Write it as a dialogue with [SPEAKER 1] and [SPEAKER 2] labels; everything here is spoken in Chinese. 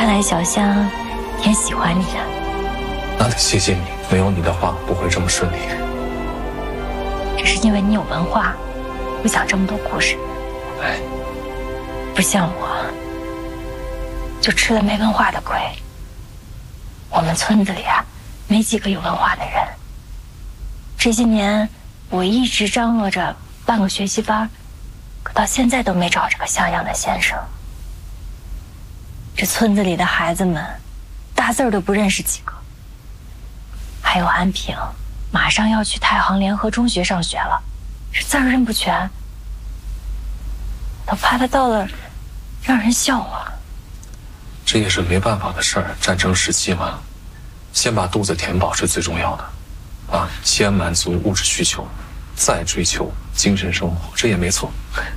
[SPEAKER 1] 看来小香挺喜欢你的。
[SPEAKER 2] 那得谢谢你，没有你的话不会这么顺利。
[SPEAKER 1] 只是因为你有文化，会讲这么多故事。
[SPEAKER 2] 哎，
[SPEAKER 1] 不像我，就吃了没文化的亏。我们村子里啊，没几个有文化的人。这些年，我一直张罗着办个学习班，可到现在都没找着个像样的先生。这村子里的孩子们，大字儿都不认识几个。还有安平，马上要去太行联合中学上学了，这字儿认不全，都怕他到了让人笑话。
[SPEAKER 2] 这也是没办法的事儿，战争时期嘛，先把肚子填饱是最重要的，啊，先满足物质需求，再追求精神生活，这也没错。